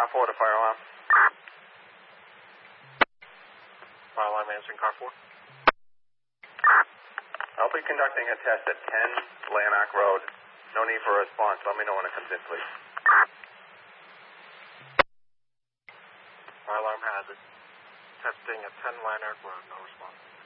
car 4 to fire alarm. Fire alarm answering car 4. I'll be conducting a test at 10 Lanark Road. No need for a response. Let me know when it comes in, please. Fire alarm has it. Testing at 10 Lanark Road. No response.